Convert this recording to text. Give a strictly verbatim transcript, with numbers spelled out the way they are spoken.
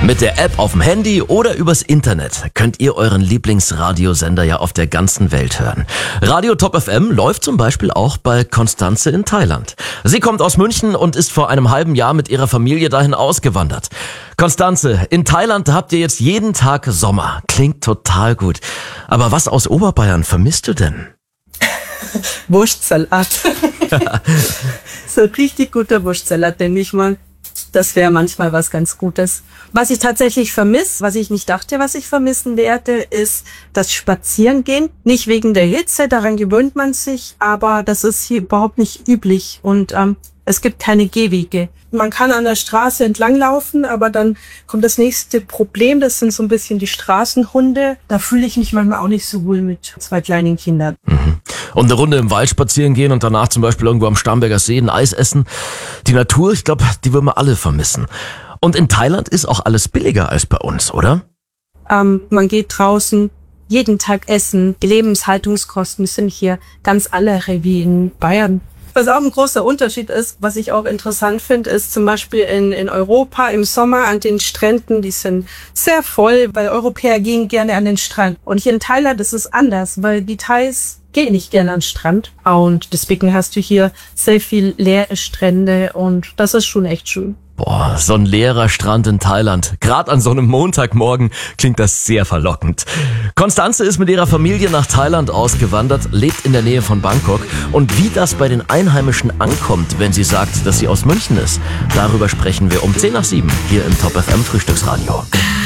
Mit der App auf dem Handy oder übers Internet könnt ihr euren Lieblingsradiosender ja auf der ganzen Welt hören. Radio Top F M läuft zum Beispiel auch bei Constanze in Thailand. Sie kommt aus München und ist vor einem halben Jahr mit ihrer Familie dahin ausgewandert. Constanze, in Thailand habt ihr jetzt jeden Tag Sommer. Klingt total gut. Aber was aus Oberbayern vermisst du denn? Wurstsalat. So richtig guter Wurstsalat, denke ich mal. Das wäre manchmal was ganz Gutes. Was ich tatsächlich vermisse, was ich nicht dachte, was ich vermissen werde, ist das Spazierengehen. Nicht wegen der Hitze, daran gewöhnt man sich, aber das ist hier überhaupt nicht üblich. Und ähm, es gibt keine Gehwege. Man kann an der Straße entlang laufen, aber dann kommt das nächste Problem. Das sind so ein bisschen die Straßenhunde. Da fühle ich mich manchmal auch nicht so wohl mit zwei kleinen Kindern. Mhm. Und eine Runde im Wald spazieren gehen und danach zum Beispiel irgendwo am Starnberger See ein Eis essen. Die Natur, ich glaube, die würden wir alle vermissen. Und in Thailand ist auch alles billiger als bei uns, oder? Ähm, man geht draußen jeden Tag essen. Die Lebenshaltungskosten sind hier ganz andere wie in Bayern. Was auch ein großer Unterschied ist, was ich auch interessant finde, ist zum Beispiel in, in Europa im Sommer an den Stränden, die sind sehr voll, weil Europäer gehen gerne an den Strand. Und hier in Thailand ist es anders, weil die Thais gehen nicht gerne an den Strand. Und deswegen hast du hier sehr viel leere Strände und das ist schon echt schön. Boah, so ein leerer Strand in Thailand. Gerade an so einem Montagmorgen klingt das sehr verlockend. Constanze ist mit ihrer Familie nach Thailand ausgewandert, lebt in der Nähe von Bangkok. Und wie das bei den Einheimischen ankommt, wenn sie sagt, dass sie aus München ist, darüber sprechen wir um zehn nach sieben hier im Top F M Frühstücksradio.